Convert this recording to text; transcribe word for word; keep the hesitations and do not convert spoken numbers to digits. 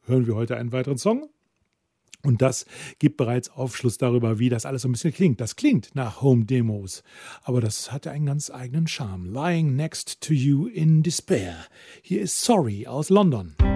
hören wir heute einen weiteren Song. Und das gibt bereits Aufschluss darüber, wie das alles so ein bisschen klingt. Das klingt nach Home Demos, aber das hatte einen ganz eigenen Charme. Lying Next to You in Despair. Hier ist Sorry aus London.